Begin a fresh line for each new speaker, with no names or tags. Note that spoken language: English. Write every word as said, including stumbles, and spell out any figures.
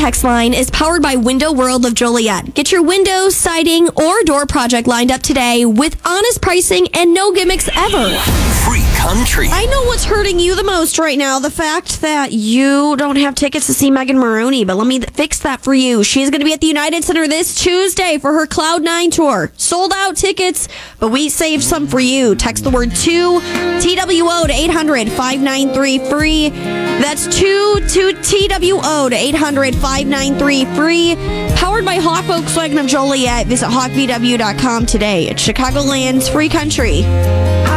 text line is powered by Window World of Joliet. Get your windows, siding, or door project lined up today with honest pricing and no gimmicks ever.
Free country.
I know what's hurting you the most right now, the fact that you don't have tickets to see Megan Maroney, but let me th- fix that for you. She's going to be at the United Center this Tuesday for her Cloud nine tour. Sold out tickets, but we saved some for you. Text the word two, T W O to eight hundred, five nine three, free. That's two, two T W O to eight hundred, five nine three, free. Powered by Hawk Volkswagen of Joliet. Visit hawk v w dot com today. It's Chicagoland's free country.